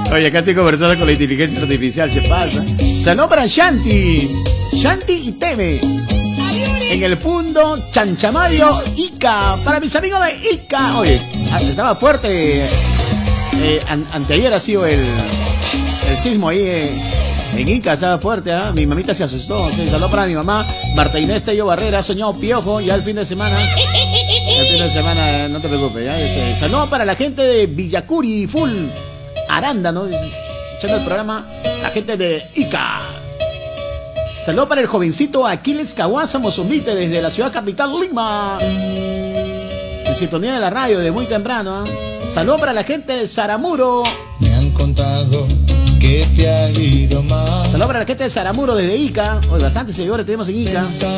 Oye, acá estoy conversando con la inteligencia artificial, se pasa. Saludos para Shanti y Teme. En el punto Chanchamayo, Ica. Para mis amigos de Ica. Oye, estaba fuerte. Anteayer ha sido el sismo ahí en Ica, estaba fuerte. Mi mamita se asustó. Sí, saludos para mi mamá, Marta Inés Tello Barrera. Soñó piojo ya el fin de semana. El fin de semana, no te preocupes. ¿Ya? Saludos para la gente de Villacuri, full Aranda, ¿no? Escuchando el programa, la gente de Ica. Saludos para el jovencito Aquiles Kawasa Mozumite desde la ciudad capital Lima. En sintonía de la radio de muy temprano. Saludos para la gente de Saramuro. Me han contado que te ha ido mal. Saludos para la gente de Saramuro desde Ica. Hoy bastantes seguidores tenemos en Ica.